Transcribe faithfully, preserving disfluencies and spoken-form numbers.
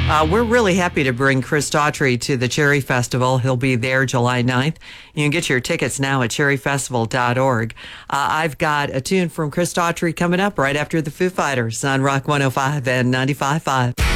Uh, we're really happy to bring Chris Daughtry to the Cherry Festival. He'll be there July ninth. You can get your tickets now at cherry festival dot org. Uh, I've got a tune from Chris Daughtry coming up right after the Foo Fighters on Rock one oh five and ninety-five point five.